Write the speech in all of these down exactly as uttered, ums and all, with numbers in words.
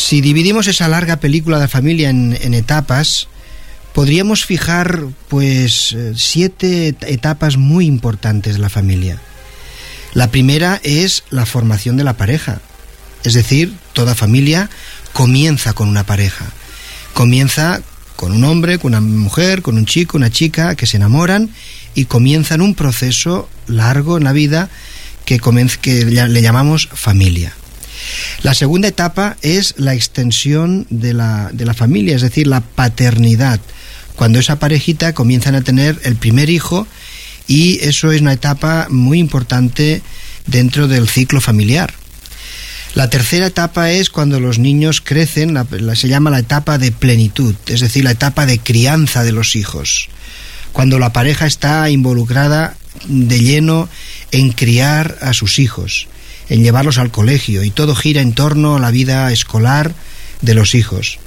Si dividimos esa larga película de la familia en, en etapas, podríamos fijar pues siete etapas muy importantes de la familia. La primera es la formación de la pareja. Es decir, toda familia comienza con una pareja. Comienza con un hombre, con una mujer, con un chico, una chica que se enamoran y comienzan un proceso largo en la vida que, comienza, que le llamamos familia. La segunda etapa es la extensión de la, de la familia, es decir, la paternidad. Cuando esa parejita comienzan a tener el primer hijo, y eso es una etapa muy importante dentro del ciclo familiar. La tercera etapa es cuando los niños crecen, la, la, se llama la etapa de plenitud, es decir, la etapa de crianza de los hijos. Cuando la pareja está involucrada de lleno en criar a sus hijos, en llevarlos al colegio, y todo gira en torno a la vida escolar de los hijos.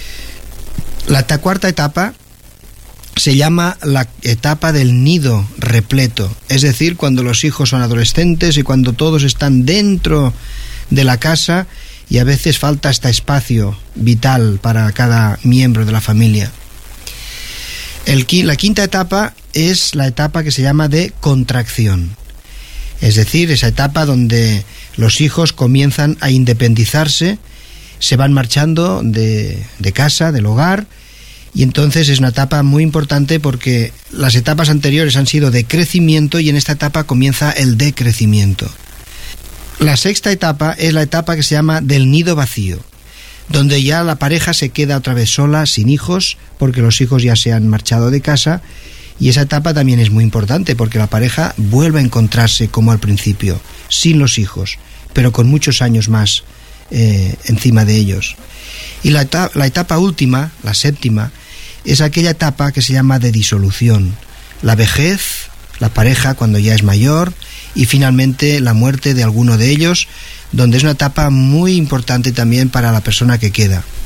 La cuarta etapa se llama la etapa del nido repleto, es decir, cuando los hijos son adolescentes y cuando todos están dentro de la casa y a veces falta hasta espacio vital para cada miembro de la familia. El, la quinta etapa es la etapa que se llama de contracción. Es decir, esa etapa donde los hijos comienzan a independizarse, se van marchando de, de casa, del hogar, y entonces es una etapa muy importante porque las etapas anteriores han sido de crecimiento y en esta etapa comienza el decrecimiento. La sexta etapa es la etapa que se llama del nido vacío, donde ya la pareja se queda otra vez sola, sin hijos, porque los hijos ya se han marchado de casa. Y esa etapa también es muy importante porque la pareja vuelve a encontrarse como al principio, sin los hijos, pero con muchos años más eh, encima de ellos. Y la etapa, la etapa última, la séptima, es aquella etapa que se llama de disolución. La vejez, la pareja cuando ya es mayor, y finalmente la muerte de alguno de ellos, donde es una etapa muy importante también para la persona que queda.